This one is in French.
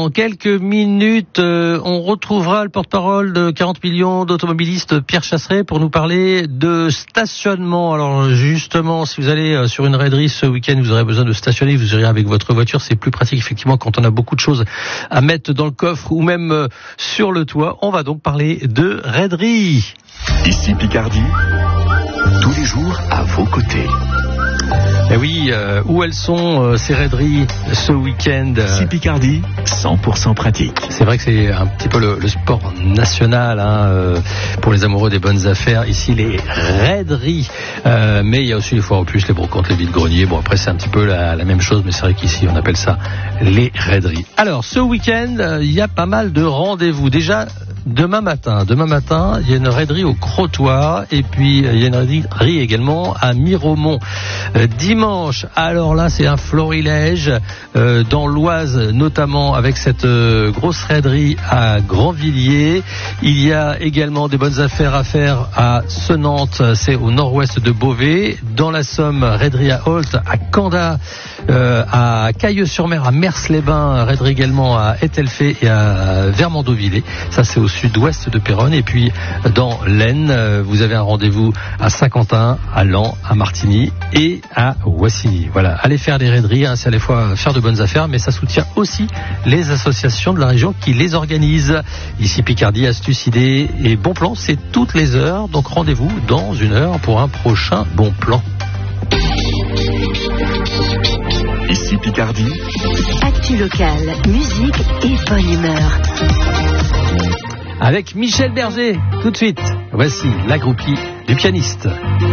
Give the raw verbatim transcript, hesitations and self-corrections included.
dans quelques minutes, euh, on retrouvera le porte-parole de quarante millions d'automobilistes, Pierre Chasseret, pour nous parler de stationnement. Alors justement, si vous allez sur une raiderie ce week-end, vous aurez besoin de stationner, vous irez avec votre voiture, c'est plus pratique effectivement quand on a beaucoup de choses à mettre dans le coffre ou même euh, sur le toit. On va donc parler de raiderie. Ici Picardie, tous les jours à vos côtés. Eh oui, euh, où elles sont euh, ces raideries ce week-end? Ici Picardie, cent pour cent pratique. C'est vrai que c'est un petit peu le, le sport national hein, euh, pour les amoureux des bonnes affaires. Ici, les raideries. Euh, mais il y a aussi les foires aux puces, les brocantes, les vides-greniers. Bon, après, c'est un petit peu la, la même chose, mais c'est vrai qu'ici, on appelle ça les raideries. Alors, ce week-end, euh, il y a pas mal de rendez-vous. Déjà, demain matin, demain matin, il y a une raiderie au Crotoy et puis il y a une raiderie également à Miromont. Euh, dimanche, alors là, c'est un florilège euh, dans l'Oise, notamment avec cette euh, grosse raiderie à Grandvilliers. Il y a également des bonnes affaires à faire à Senantes, c'est au nord-ouest de Beauvais. Dans la Somme, raiderie à Holt, à Canda, euh, à Cailleux-sur-Mer, à Mers-les-Bains, raiderie également à Ételfé et à Vermandouvillers. Ça, c'est au sud-ouest de Péronne. Et puis dans l'Aisne, vous avez un rendez-vous à Saint-Quentin, à Laon, à Martigny et à Wassigny. Voilà, allez faire des raideries, hein, c'est à la fois faire de bonnes affaires, mais ça soutient aussi les associations de la région qui les organisent. Ici Picardie, astuces, idées et bons plans, c'est toutes les heures. Donc rendez-vous dans une heure pour un prochain bon plan. Ici Picardie. Actu locale, musique et bonne humeur. Avec Michel Berger, tout de suite, voici la groupie du pianiste.